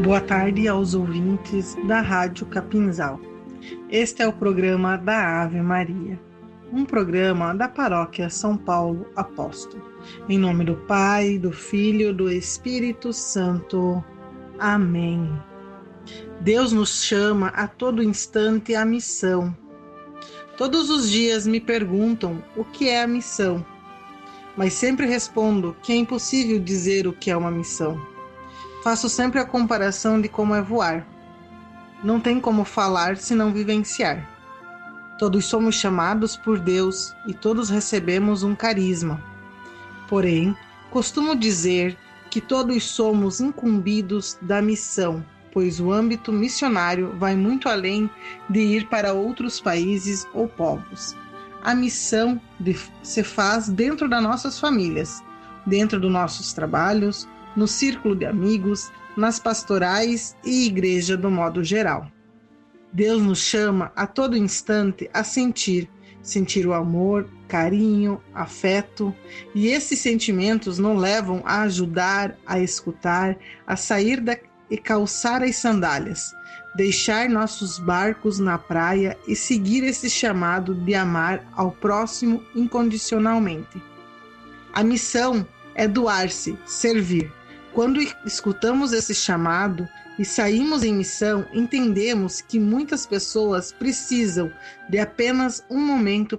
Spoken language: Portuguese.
Boa tarde aos ouvintes da Rádio Capinzal. Este é o programa da Ave Maria, um programa da Paróquia São Paulo Apóstolo. Em nome do Pai, do Filho e do Espírito Santo. Amém. Deus nos chama a todo instante à missão. Todos os dias me perguntam o que é a missão, mas sempre respondo que é impossível dizer o que é uma missão. Faço sempre a comparação de como é voar. Não tem como falar se não vivenciar. Todos somos chamados por Deus e todos recebemos um carisma. Porém, costumo dizer que todos somos incumbidos da missão, pois o âmbito missionário vai muito além de ir para outros países ou povos. A missão se faz dentro das nossas famílias, dentro dos nossos trabalhos, no círculo de amigos, nas pastorais e igreja do modo geral. Deus nos chama a todo instante a sentir o amor, carinho, afeto, e esses sentimentos nos levam a ajudar, a escutar, a sair e calçar as sandálias, deixar nossos barcos na praia e seguir esse chamado de amar ao próximo incondicionalmente. A missão é doar-se, servir. Quando escutamos esse chamado e saímos em missão, entendemos que muitas pessoas precisam de apenas um momento